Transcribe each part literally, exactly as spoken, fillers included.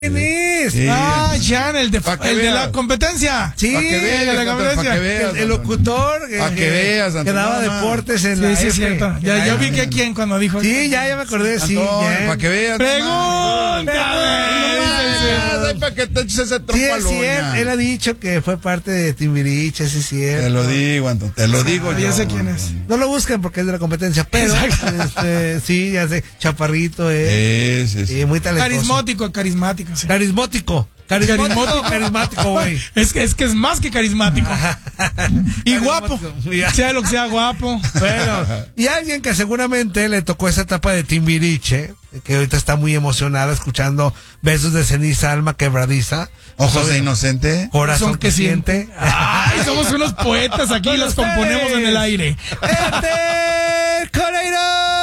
¿Quién es? Sí. Ah, Jan, el de, el de la competencia. Sí, pa que veas, el de la competencia. Que veas, el, el locutor. Para que veas, que daba deportes en sí, la sí, F. cierto. Ya, yo vi que quién cuando dijo. Sí, ya, ya me acordé, sí. Para que veas. Pregúntame. Para que te eches ese trompo Sí, a es cierto. Él ha dicho que fue parte de Timbiriche, sí es cierto. Te lo digo, Anton, te lo digo. Ah, yo. Ya sé quién es. No lo busquen porque es de la competencia, pero este, sí, ya sé. Chaparrito, eh. Sí, sí, sí. Y muy talentoso. Carismático, carismático. Sí. Carismático. Carismático, carismático, güey. Es que, es que es más que carismático. Y guapo. Sea lo que sea, guapo. Bueno, y alguien que seguramente le tocó esa etapa de Timbiriche, que ahorita está muy emocionada escuchando Besos de Ceniza, Alma Quebradiza. Ojos de Inocente. Corazón que siente. Ay, somos unos poetas aquí, los componemos en el aire. ¡Este Coreiro!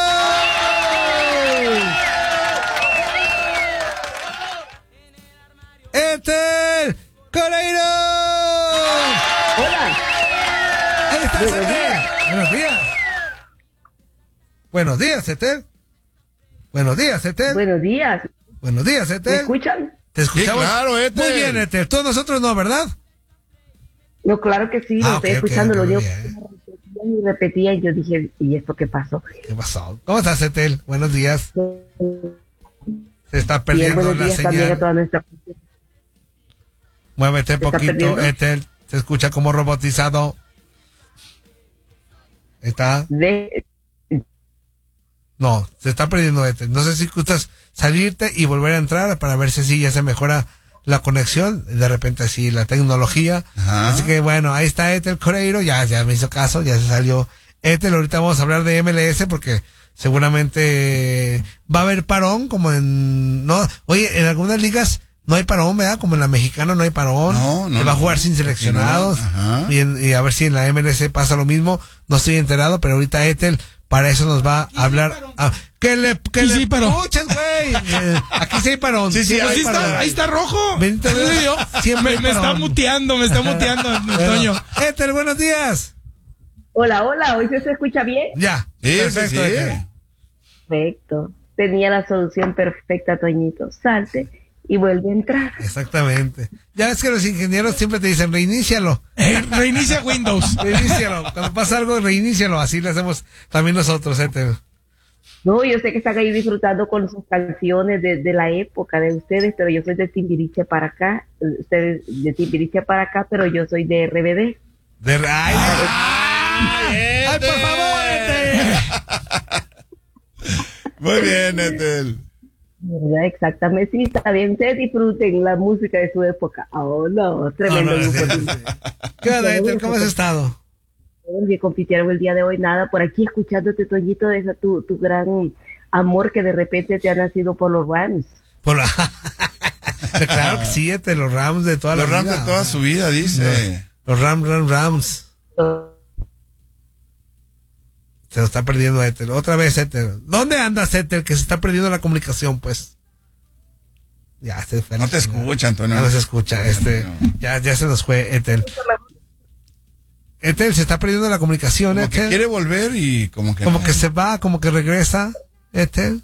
¡Etel Coreiro! ¡Hola! Ahí está, Buenos días. Buenos días. Buenos días, Etel. Buenos días, Etel. Buenos días. Buenos días, Etel. ¿Me escuchan? ¿Te escuchamos? Sí, claro, Etel. Muy bien, Etel. Todos nosotros no, ¿verdad? No, claro que sí, Ah, lo okay, estoy escuchando, okay, lo okay, digo. Y repetía y yo dije, ¿y esto qué pasó? ¿Qué pasó? ¿Cómo estás, Etel? Buenos días. Se está perdiendo Bien, buenos la días también a señal. toda nuestra... Muévete ¿Se está poquito, perdiendo? Etel. Se escucha como robotizado. ¿Está? De... No, se está perdiendo Etel. No sé si gustas salirte y volver a entrar para ver si así ya se mejora la conexión. De repente así la tecnología. Ajá. Así que bueno, ahí está Etel Coreiro. Ya, ya me hizo caso, ya se salió Etel. Ahorita vamos a hablar de M L S porque seguramente va a haber parón como en... no Oye, en algunas ligas no hay parón, ¿verdad? Como en la mexicana no hay parón. No, no. Se va a no. jugar sin seleccionados. Ajá. Y, en- y a ver si en la M L S pasa lo mismo. No estoy enterado, pero ahorita Etel para eso nos va a hablar. Ah, que le, que Y le sí, parón. escuches, güey. Eh, aquí sí hay parón. Sí, sí, Pues hay ahí parón. está, ahí está rojo. Bendito Dios. Sí, yo. Siempre Me, hay me está parón. muteando, me está muteando, Toño. Bueno, Etel, buenos días. Hola, hola, ¿hoy se escucha bien? Ya. Sí, Perfecto, sí, sí. Etel. Perfecto. Tenía la solución perfecta, Toñito. Salte y vuelve a entrar. Exactamente. Ya es que los ingenieros siempre te dicen, reinícialo. Eh, reinicia Windows. Reinícialo. Cuando pasa algo, reinícialo. Así lo hacemos también nosotros, Etel. No, yo sé que están ahí disfrutando con sus canciones de, de la época de ustedes, pero yo soy de Timbiriche para acá. Ustedes de Timbiriche para acá, pero yo soy de R B D. De... ¡Ay, ¡Ay, ay, por favor, Etel! Muy bien, Etel. ¿Verdad? Exactamente. Sí, está bien. Ustedes disfruten la música de su época. Oh, no, tremendo No, no, grupo. sí, sí. ¿Qué onda, Etel? ¿Cómo has estado? Que compitieron el día de hoy, nada, por aquí escuchándote, Toñito, de esa tu, tu gran amor que de repente te ha nacido por los Rams. Por la... Claro que sí, Etel, los Rams de toda Los la Rams vida. de toda su vida, dice. Los Rams, Rams, Rams. Se lo está perdiendo Etel. Otra vez, Etel. ¿Dónde andas, Etel? Que se está perdiendo la comunicación, pues. Ya, se fue. No te escucha, Antonio. Ya no se escucha. Este, ya, ya se nos fue, Etel. Etel, se está perdiendo la comunicación, Como que Etel. quiere volver y como que Como no. que se va, como que regresa, Etel.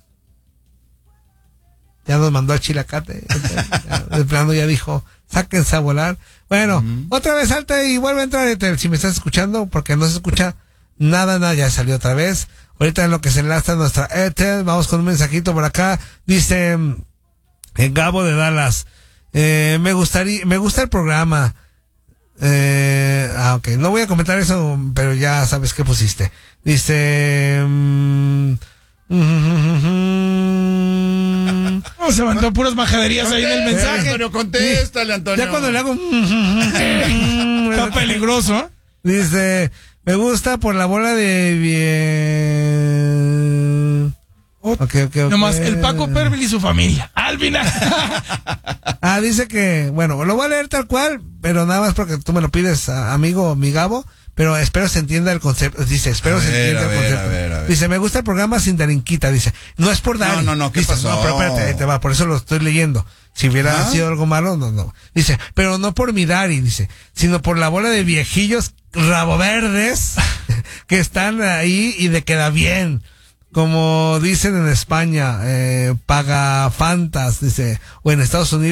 Ya nos mandó a Chilacate. Etel. Ya, de plano ya dijo, sáquense a volar. Bueno, Ujú. otra vez salta y vuelve a entrar, Etel, si me estás escuchando, porque no se escucha nada, nada, ya salió otra vez. Ahorita en lo que se enlaza nuestra Etel, vamos con un mensajito por acá. Dice, eh, Gabo de Dallas, eh, me gustaría, me gusta el programa. Eh, ah, ok, no voy a comentar eso, pero ya sabes qué pusiste. Dice... mm, No, se mandó puras majaderías ahí en el mensaje. Antonio, contéstale, Antonio. ya cuando le hago... Está peligroso, ¿eh? Dice, me gusta por la bola de bien... Ok, ok, ok. Nomás el Paco Pervel y su familia. Al final. Ah, dice que, bueno, lo voy a leer tal cual, pero nada más porque tú me lo pides, a- amigo, mi Gabo, pero espero se entienda el concepto. Dice, espero A se ver, entienda a el ver, concepto. a ver, a ver. Dice, me gusta el programa sin darinquita, dice. No es por dar. No, no, no, ¿qué pasó? No, pero espérate, ahí te va, por eso lo estoy leyendo. Si hubiera ¿Ah? sido algo malo, no, no. Dice, pero no por mi Dari, dice, sino por la bola de viejillos rabo verdes que están ahí y de queda bien. como dicen en España, eh, paga fantas, dice, o en Estados Unidos.